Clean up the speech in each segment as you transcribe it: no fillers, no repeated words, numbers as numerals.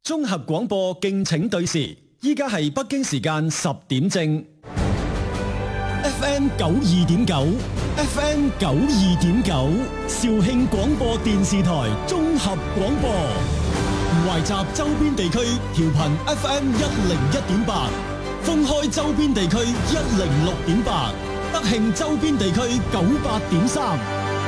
綜合廣播敬請對時，依家係北京時間10點正。FM 92.9 ，FM 92.9，肇慶廣播電視台綜合廣播，懷集周邊地區調頻 FM 101.8，封開周邊地區106.8，德慶周邊地區98.3。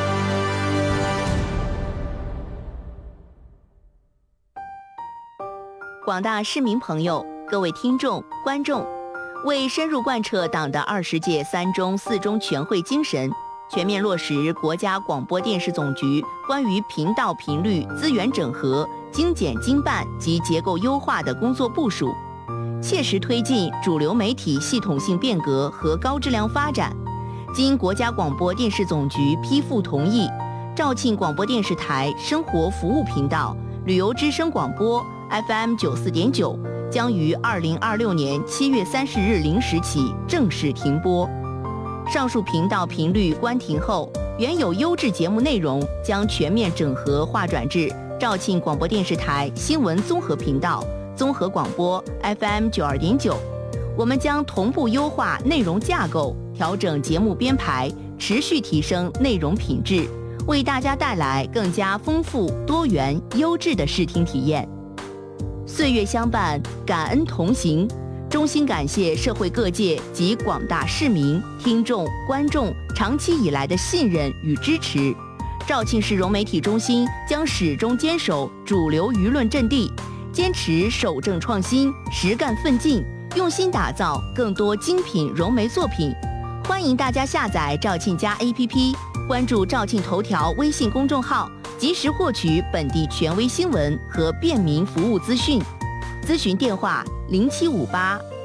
廣大市民朋友，各位聽眾、觀眾，為深入貫徹黨的20屆3中4中全會精神，全面落實國家廣播電視總局關於頻道頻率資源整合、精簡精辦及結構優化的工作部署，切實推進主流媒體系統性變革和高質量發展。經國家廣播電視總局批復同意，肇慶廣播電視台生活服務頻道、旅遊之聲廣播 FM 94.9將於2026年7月30日0時起正式停播。上述頻道頻率關停後，原有優質節目內容將全面整合劃轉至肇慶廣播電視台新聞綜合頻道、綜合廣播 FM 92.9。我們將同步優化內容架構，調整節目編排，持續提升內容品質，為大家帶來更加豐富、多元、優質的視聽體驗。歲月相伴，感恩同行，衷心感謝社會各界及廣大市民、聽眾、觀眾長期以來的信任與支持。肇慶市融媒體中心將始終堅守主流輿論陣地，堅持守正創新、實幹奮進，用心打造更多精品融媒作品。歡迎大家下載肇慶家 APP， 關注肇慶頭條微信公眾號，及時獲取本地權威新聞和便民服務資訊。諮詢電話0758